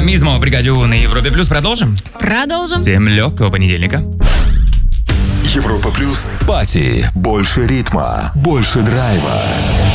Мизмо, бригаде У на Европе Плюс. Продолжим? Продолжим. Всем легкого понедельника. Европа Плюс. Пати. Больше ритма. Больше драйва.